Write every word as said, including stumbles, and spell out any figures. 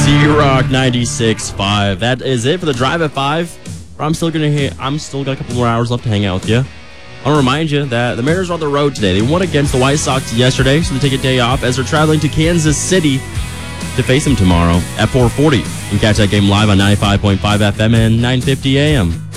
C-Rock ninety-six point five. That is it for the Drive at five. I'm still gonna hit, I'm still got a couple more hours left to hang out with you. I want to remind you that the Mariners are on the road today. They won against the White Sox yesterday, so they take a day off as they're traveling to Kansas City to face them tomorrow at four forty. You can catch that game live on ninety-five point five F M and nine fifty A M.